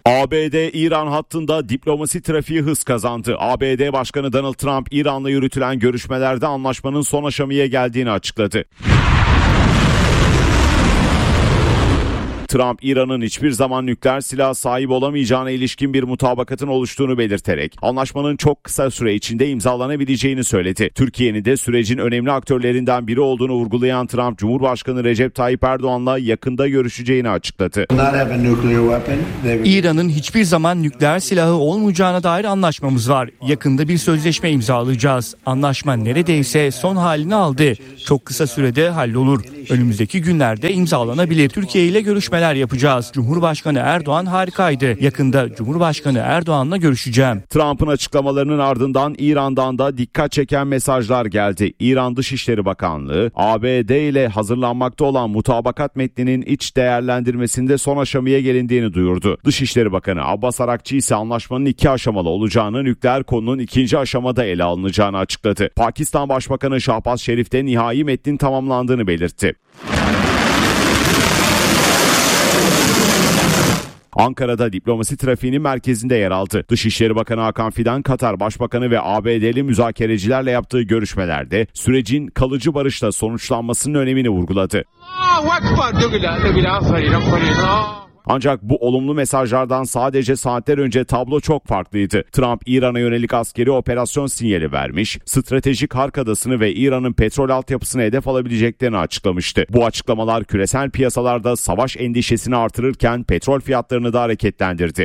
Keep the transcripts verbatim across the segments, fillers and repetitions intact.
A B D-İran hattında diplomasi trafiği hız kazandı. A B D Başkanı Donald Trump, İran'la yürütülen görüşmelerde anlaşmanın son aşamaya geldiğini açıkladı. Trump, İran'ın hiçbir zaman nükleer silah sahibi olamayacağına ilişkin bir mutabakatın oluştuğunu belirterek anlaşmanın çok kısa süre içinde imzalanabileceğini söyledi. Türkiye'nin de sürecin önemli aktörlerinden biri olduğunu vurgulayan Trump, Cumhurbaşkanı Recep Tayyip Erdoğan'la yakında görüşeceğini açıkladı. İran'ın hiçbir zaman nükleer silahı olmayacağına dair anlaşmamız var. Yakında bir sözleşme imzalayacağız. Anlaşma neredeyse son halini aldı. Çok kısa sürede hallolur. Önümüzdeki günlerde imzalanabilir. Türkiye ile görüşmeler yapacağız. Cumhurbaşkanı Erdoğan harikaydı. Yakında Cumhurbaşkanı Erdoğan'la görüşeceğim. Trump'ın açıklamalarının ardından İran'dan da dikkat çeken mesajlar geldi. İran Dışişleri Bakanlığı, A B D ile hazırlanmakta olan mutabakat metninin iç değerlendirmesinde son aşamaya gelindiğini duyurdu. Dışişleri Bakanı Abbas Arakçı ise anlaşmanın iki aşamalı olacağını, nükleer konunun ikinci aşamada ele alınacağını açıkladı. Pakistan Başbakanı Şahbaz Şerif de nihai metnin tamamlandığını belirtti. Ankara'da diplomasi trafiğinin merkezinde yer aldı. Dışişleri Bakanı Hakan Fidan, Katar Başbakanı ve A B D'li müzakerecilerle yaptığı görüşmelerde sürecin kalıcı barışla sonuçlanmasının önemini vurguladı. Ancak bu olumlu mesajlardan sadece saatler önce tablo çok farklıydı. Trump, İran'a yönelik askeri operasyon sinyali vermiş, stratejik Hark Adası'nı ve İran'ın petrol altyapısını hedef alabileceklerini açıklamıştı. Bu açıklamalar küresel piyasalarda savaş endişesini artırırken petrol fiyatlarını da hareketlendirdi.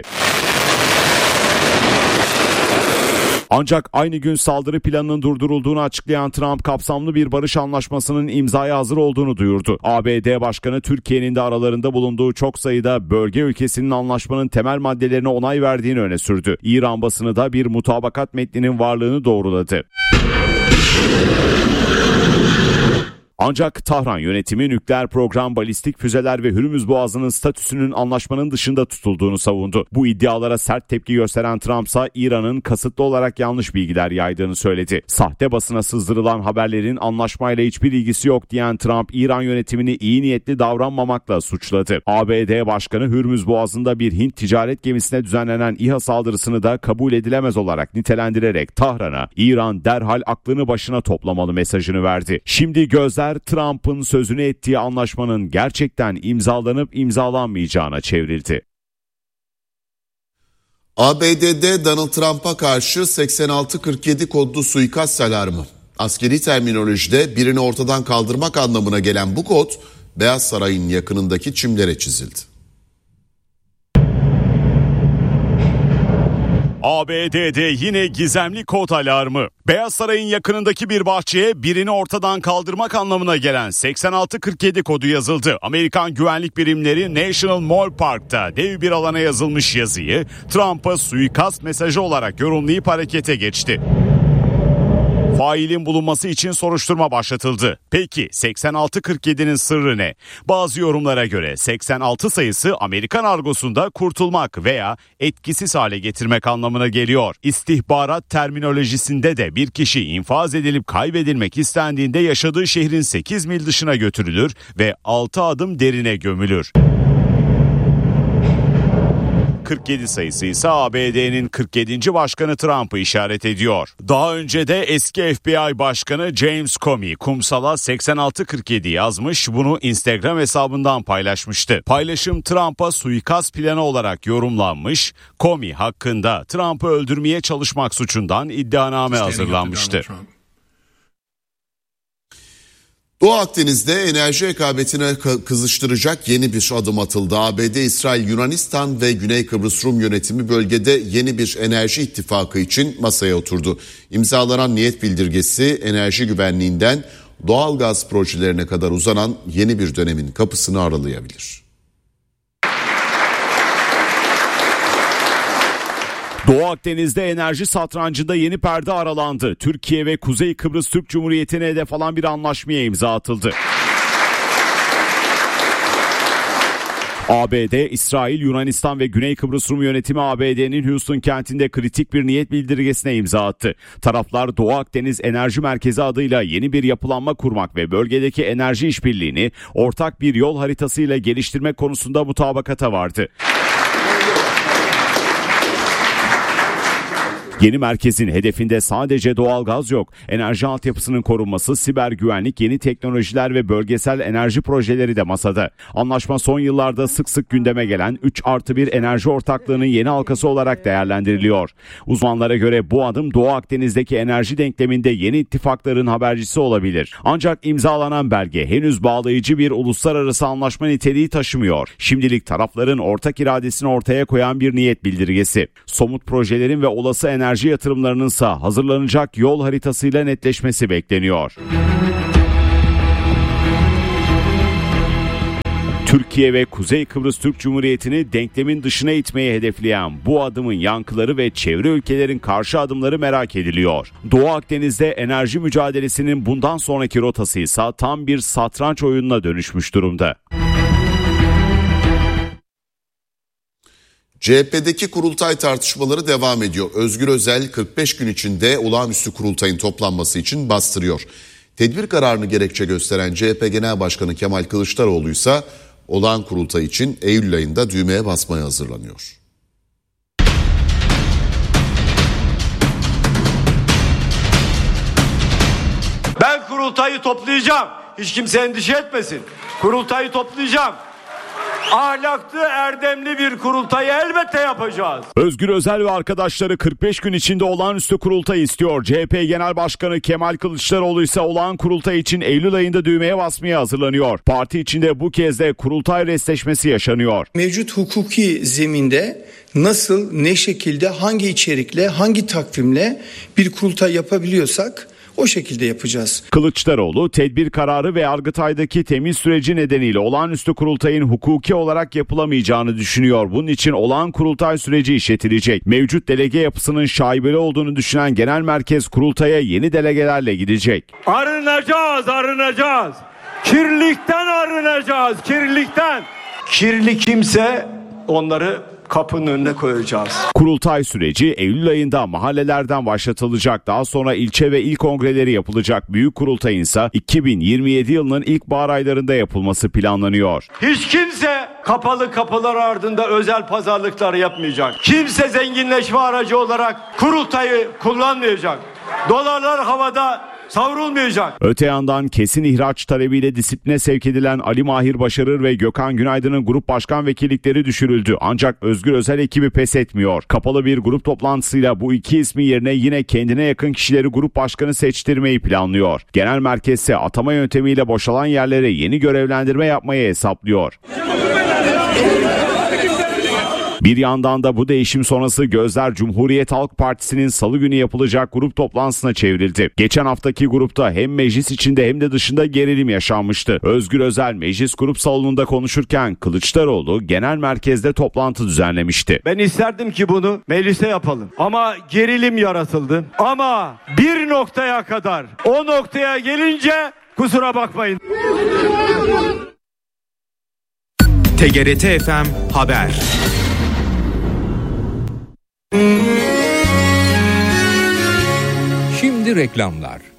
Ancak aynı gün saldırı planının durdurulduğunu açıklayan Trump, kapsamlı bir barış anlaşmasının imzaya hazır olduğunu duyurdu. A B D Başkanı, Türkiye'nin de aralarında bulunduğu çok sayıda bölge ülkesinin anlaşmanın temel maddelerine onay verdiğini öne sürdü. İran basını da bir mutabakat metninin varlığını doğruladı. Ancak Tahran yönetimi nükleer program, balistik füzeler ve Hürmüz Boğazı'nın statüsünün anlaşmanın dışında tutulduğunu savundu. Bu iddialara sert tepki gösteren Trump ise İran'ın kasıtlı olarak yanlış bilgiler yaydığını söyledi. Sahte basına sızdırılan haberlerin anlaşmayla hiçbir ilgisi yok diyen Trump, İran yönetimini iyi niyetli davranmamakla suçladı. A B D Başkanı, Hürmüz Boğazı'nda bir Hint ticaret gemisine düzenlenen İHA saldırısını da kabul edilemez olarak nitelendirerek Tahran'a İran derhal aklını başına toplamalı mesajını verdi. Şimdi gözler Trump'ın sözünü ettiği anlaşmanın gerçekten imzalanıp imzalanmayacağına çevrildi. A B D'de Donald Trump'a karşı seksen altı kırk yedi kodlu suikast alarmı. Askeri terminolojide birini ortadan kaldırmak anlamına gelen bu kod, Beyaz Saray'ın yakınındaki çimlere çizildi. A B D'de yine gizemli kod alarmı. Beyaz Saray'ın yakınındaki bir bahçeye birini ortadan kaldırmak anlamına gelen seksen altı kırk yedi kodu yazıldı. Amerikan güvenlik birimleri National Mall Park'ta dev bir alana yazılmış yazıyı Trump'a suikast mesajı olarak yorumlayıp harekete geçti. Failin bulunması için soruşturma başlatıldı. Peki seksen altı kırk yedinin sırrı ne? Bazı yorumlara göre seksen altı sayısı Amerikan argosunda kurtulmak veya etkisiz hale getirmek anlamına geliyor. İstihbarat terminolojisinde de bir kişi infaz edilip kaybedilmek istendiğinde yaşadığı şehrin sekiz mil dışına götürülür ve altı adım derine gömülür. kırk yedi sayısı ise A B D'nin kırk yedinci başkanı Trump'ı işaret ediyor. Daha önce de eski F B I Başkanı James Comey kumsala seksen altı kırk yedi yazmış, bunu Instagram hesabından paylaşmıştı. Paylaşım Trump'a suikast planı olarak yorumlanmış, Comey hakkında Trump'ı öldürmeye çalışmak suçundan iddianame hazırlanmıştı. Doğu Akdeniz'de enerji rekabetine kızıştıracak yeni bir adım atıldı. A B D, İsrail, Yunanistan ve Güney Kıbrıs Rum yönetimi bölgede yeni bir enerji ittifakı için masaya oturdu. İmzalanan niyet bildirgesi enerji güvenliğinden doğal gaz projelerine kadar uzanan yeni bir dönemin kapısını aralayabilir. Doğu Akdeniz'de enerji satrancında yeni perde aralandı. Türkiye ve Kuzey Kıbrıs Türk Cumhuriyeti'ne hedef alan bir anlaşmaya imza atıldı. A B D, İsrail, Yunanistan ve Güney Kıbrıs Rum yönetimi A B D'nin Houston kentinde kritik bir niyet bildirgesine imza attı. Taraflar Doğu Akdeniz Enerji Merkezi adıyla yeni bir yapılanma kurmak ve bölgedeki enerji işbirliğini ortak bir yol haritasıyla geliştirmek konusunda mutabakata vardı. Yeni merkezin hedefinde sadece doğalgaz yok. Enerji altyapısının korunması, siber güvenlik, yeni teknolojiler ve bölgesel enerji projeleri de masada. Anlaşma son yıllarda sık sık gündeme gelen üç artı bir enerji ortaklığının yeni halkası olarak değerlendiriliyor. Uzmanlara göre bu adım Doğu Akdeniz'deki enerji denkleminde yeni ittifakların habercisi olabilir. Ancak imzalanan belge henüz bağlayıcı bir uluslararası anlaşma niteliği taşımıyor. Şimdilik tarafların ortak iradesini ortaya koyan bir niyet bildirgesi. Somut projelerin ve olası enerji yatırımlarınınsa hazırlanacak yol haritasıyla netleşmesi bekleniyor. Türkiye ve Kuzey Kıbrıs Türk Cumhuriyeti'ni denklemin dışına itmeye hedefleyen bu adımın yankıları ve çevre ülkelerin karşı adımları merak ediliyor. Doğu Akdeniz'de enerji mücadelesinin bundan sonraki rotası ise tam bir satranç oyununa dönüşmüş durumda. C H P'deki kurultay tartışmaları devam ediyor. Özgür Özel kırk beş gün içinde olağanüstü kurultayın toplanması için bastırıyor. Tedbir kararını gerekçe gösteren C H P Genel Başkanı Kemal Kılıçdaroğlu ise olağan kurultay için Eylül ayında düğmeye basmaya hazırlanıyor. Ben kurultayı toplayacağım. Hiç kimse endişe etmesin. Kurultayı toplayacağım. Ahlaklı, erdemli bir kurultayı elbette yapacağız. Özgür Özel ve arkadaşları kırk beş gün içinde olağanüstü kurultay istiyor. C H P Genel Başkanı Kemal Kılıçdaroğlu ise olağan kurultay için Eylül ayında düğmeye basmaya hazırlanıyor. Parti içinde bu kez de kurultay restleşmesi yaşanıyor. Mevcut hukuki zeminde nasıl, ne şekilde, hangi içerikle, hangi takvimle bir kurultay yapabiliyorsak o şekilde yapacağız. Kılıçdaroğlu, tedbir kararı ve Yargıtay'daki temiz süreci nedeniyle olağanüstü kurultayın hukuki olarak yapılamayacağını düşünüyor. Bunun için olağan kurultay süreci işletilecek. Mevcut delege yapısının şaibeli olduğunu düşünen genel merkez kurultaya yeni delegelerle gidecek. Arınacağız, arınacağız. Kirlilikten arınacağız, kirlilikten. Kirli kimse onları kapının önüne koyacağız. Kurultay süreci Eylül ayında mahallelerden başlatılacak. Daha sonra ilçe ve il kongreleri yapılacak. Büyük kurultayın ise iki bin yirmi yedi yılının ilk bahar aylarında yapılması planlanıyor. Hiç kimse kapalı kapılar ardında özel pazarlıklar yapmayacak. Kimse zenginleşme aracı olarak kurultayı kullanmayacak. Dolarlar havada savrulmayacak. Öte yandan kesin ihraç talebiyle disipline sevk edilen Ali Mahir Başarır ve Gökhan Günaydın'ın grup başkan vekillikleri düşürüldü. Ancak Özgür Özel ekibi pes etmiyor. Kapalı bir grup toplantısıyla bu iki ismi yerine yine kendine yakın kişileri grup başkanı seçtirmeyi planlıyor. Genel merkez ise atama yöntemiyle boşalan yerlere yeni görevlendirme yapmayı hesaplıyor. Bir yandan da bu değişim sonrası gözler Cumhuriyet Halk Partisi'nin salı günü yapılacak grup toplantısına çevrildi. Geçen haftaki grupta hem meclis içinde hem de dışında gerilim yaşanmıştı. Özgür Özel meclis grup salonunda konuşurken Kılıçdaroğlu genel merkezde toplantı düzenlemişti. Ben isterdim ki bunu meclise yapalım. Ama gerilim yaratıldı. Ama bir noktaya kadar, o noktaya gelince kusura bakmayın. T G R T F M Haber. Şimdi reklamlar.